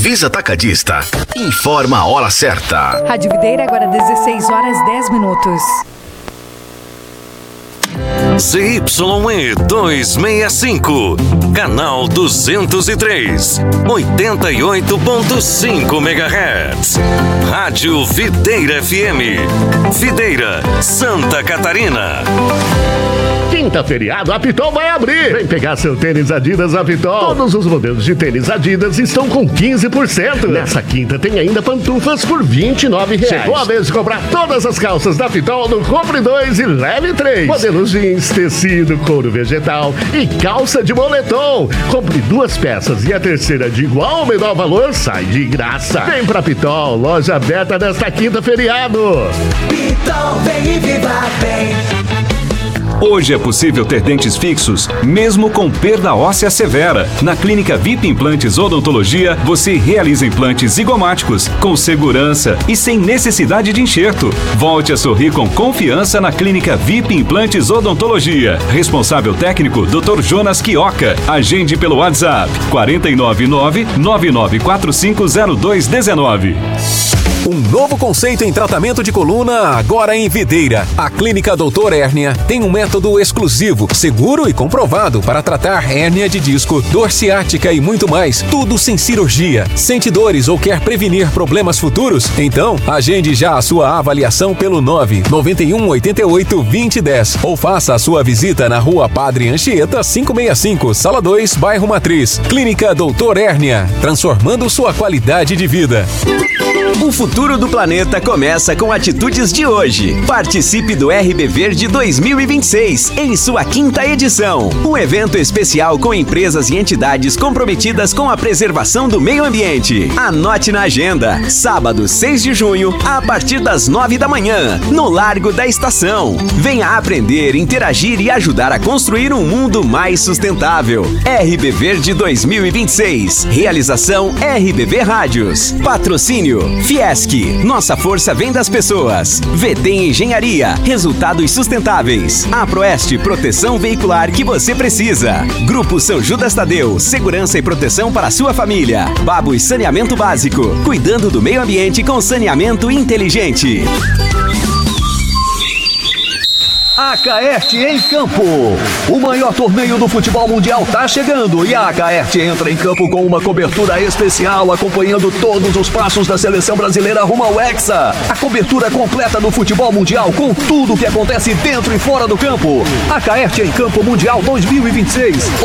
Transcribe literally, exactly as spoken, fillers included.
Visa Atacadista. Informa a hora certa. Rádio Videira, agora dezesseis horas dez minutos. Z Y E duzentos e sessenta e cinco, canal duzentos e três, oitenta e oito ponto cinco megahertz. Rádio Videira F M. Videira, Santa Catarina. Quinta feriado, a Pitol vai abrir. Vem pegar seu tênis Adidas a Pitol. Todos os modelos de tênis Adidas estão com quinze por cento. Nessa quinta tem ainda pantufas por vinte e nove reais. Chegou a vez de comprar todas as calças da Pitol no Compre dois e Leve três. Modelos jeans, tecido, couro vegetal e calça de moletom. Compre duas peças e a terceira de igual ou menor valor sai de graça. Vem pra Pitol, loja aberta nesta quinta feriado. Pitol, vem e viva bem. Hoje é possível ter dentes fixos, mesmo com perda óssea severa. Na Clínica V I P Implantes Odontologia, você realiza implantes zigomáticos, com segurança e sem necessidade de enxerto. Volte a sorrir com confiança na Clínica V I P Implantes Odontologia. Responsável técnico, doutor Jonas Quioca. Agende pelo WhatsApp quatro nove nove, nove nove quatro cinco zero dois um nove. Um novo conceito em tratamento de coluna agora em Videira. A Clínica Doutor Hérnia tem um método exclusivo, seguro e comprovado para tratar hérnia de disco, dor ciática e muito mais. Tudo sem cirurgia. Sente dores ou quer prevenir problemas futuros? Então, agende já a sua avaliação pelo nove nove um oito oito dois zero um zero ou faça a sua visita na Rua Padre Anchieta quinhentos e sessenta e cinco, Sala dois, Bairro Matriz. Clínica Doutor Hérnia, transformando sua qualidade de vida. O futuro do planeta começa com atitudes de hoje. Participe do R B Verde dois mil e vinte e seis, em sua quinta edição. Um evento especial com empresas e entidades comprometidas com a preservação do meio ambiente. Anote na agenda. Sábado, seis de junho, a partir das nove da manhã, no Largo da Estação. Venha aprender, interagir e ajudar a construir um mundo mais sustentável. R B Verde dois mil e vinte e seis. Realização R B V Rádios. Patrocínio Fiesc, nossa força vem das pessoas. V T Engenharia, resultados sustentáveis. Aproeste, proteção veicular que você precisa. Grupo São Judas Tadeu, segurança e proteção para a sua família. Babos Saneamento Básico, cuidando do meio ambiente com saneamento inteligente. Acaerte em Campo. O maior torneio do futebol mundial tá chegando e a Acaerte entra em campo com uma cobertura especial acompanhando todos os passos da seleção brasileira rumo ao Hexa. A cobertura completa do futebol mundial com tudo o que acontece dentro e fora do campo. Acaerte em Campo Mundial dois mil e vinte e seis.